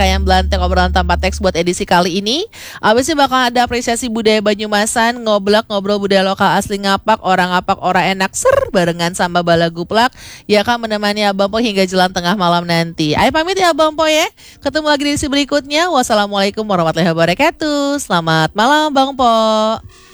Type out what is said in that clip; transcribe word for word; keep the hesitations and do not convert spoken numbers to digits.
Yang Belanteng obrolan tanpa teks buat edisi kali ini. Abisnya bakal ada apresiasi budaya Banyumasan, ngoblak ngobrol budaya lokal asli ngapak, orang ngapak, orang enak ser barengan sama bala guplak. Ya kan menemani Abang Po hingga jelang tengah malam nanti. Ayo pamit ya Abang Po ya. Ketemu lagi di edisi berikutnya. Wassalamualaikum warahmatullahi wabarakatuh. Selamat malam Bang Po.